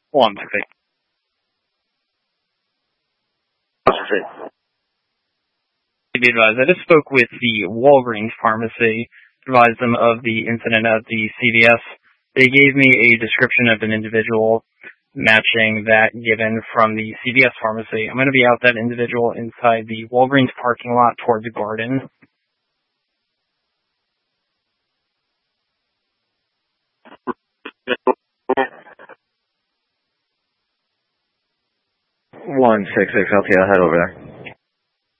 One second. Be advised, I just spoke with the Walgreens pharmacy, advised them of the incident at the CVS. They gave me a description of an individual matching that given from the CVS pharmacy. I'm going to be out that individual inside the Walgreens parking lot toward the garden. One 166, okay, I'll head over there.